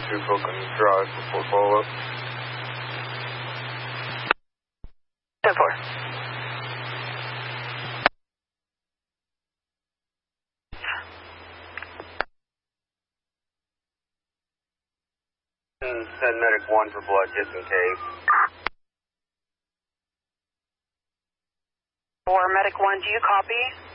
2 Falcon Drive before follow-up. 10-4. Send medic 1 for blood just in case. 4, medic 1, do you copy?